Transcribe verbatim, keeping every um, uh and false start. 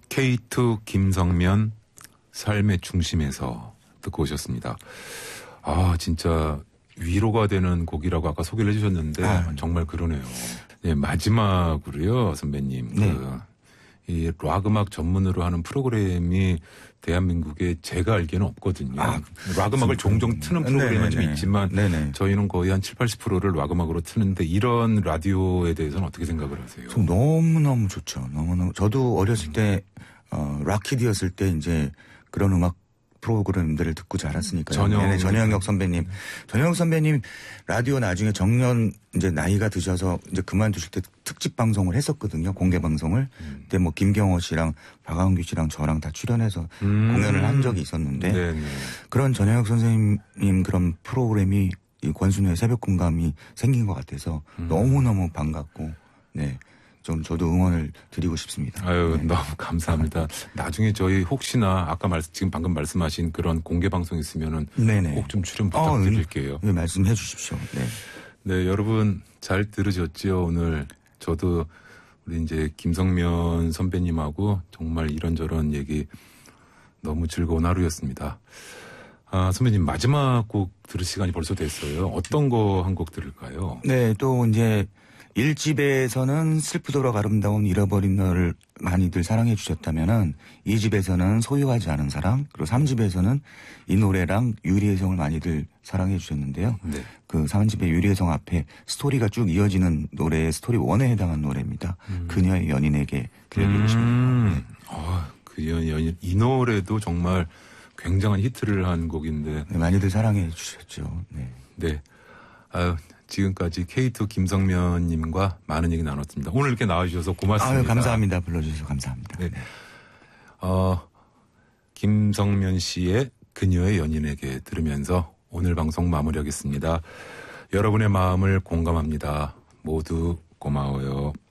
케이투 김성면 삶의 중심에서 듣고 오셨습니다. 아 진짜 위로가 되는 곡이라고 아까 소개를 해주셨는데 아. 정말 그러네요. 네, 마지막으로요 선배님. 네. 그, 이 락 음악 전문으로 하는 프로그램이 대한민국에 제가 알기에는 없거든요. 아, 락 음악을 종종 트는 프로그램은 좀 있지만 네네. 저희는 거의 한 칠, 팔십 퍼센트를 락 음악으로 트는데 이런 라디오에 대해서는 어떻게 생각을 하세요? 저 너무너무 좋죠. 너무너무. 저도 어렸을 때 어, 락키드였을 때 이제 그런 음악 프로그램들을 듣고 자랐으니까요. 전영, 전영혁 선배님. 네. 전영혁 선배님 라디오 나중에 정년 이제 나이가 드셔서 이제 그만두실 때 특집 방송을 했었거든요. 공개 방송을. 음. 그때 뭐 김경호 씨랑 박광규 씨랑 저랑 다 출연해서 음. 공연을 한 적이 있었는데 네네. 그런 전영혁 선생님 그런 프로그램이 이 권순우의 새벽 공감이 생긴 것 같아서 음. 너무너무 반갑고 네. 좀 저도 응원을 드리고 싶습니다. 아유 네. 너무 감사합니다. 나중에 저희 혹시나 아까 말, 지금 방금 말씀하신 그런 공개 방송 있으면은 꼭 좀 출연 부탁드릴게요. 어, 네, 말씀해 주십시오. 네. 네 여러분 잘 들으셨죠 오늘 저도 우리 이제 김성면 선배님하고 정말 이런저런 얘기 너무 즐거운 하루였습니다. 아 선배님 마지막 곡 들을 시간이 벌써 됐어요. 어떤 거 한 곡 들을까요? 네 또 이제. 일 집에서는 슬프도록 아름다운 잃어버린 너를 많이들 사랑해 주셨다면은 이 집에서는 소유하지 않은 사랑 그리고 삼 집에서는 이 노래랑 유리의 성을 많이들 사랑해 주셨는데요. 네. 그 삼 집의 유리의 성 앞에 스토리가 쭉 이어지는 노래의 스토리 원에 해당한 노래입니다. 음. 그녀의 연인에게 들려드리십니다. 음. 네. 아, 그녀의 연인 이 노래도 정말 굉장한 히트를 한 곡인데 네, 많이들 사랑해 주셨죠. 네. 네. 아유. 지금까지 케이투 김성면님과 많은 얘기 나눴습니다. 오늘 이렇게 나와주셔서 고맙습니다. 아유, 감사합니다. 불러주셔서 감사합니다. 네. 네. 어, 김성면 씨의 그녀의 연인에게 들으면서 오늘 방송 마무리하겠습니다. 여러분의 마음을 공감합니다. 모두 고마워요.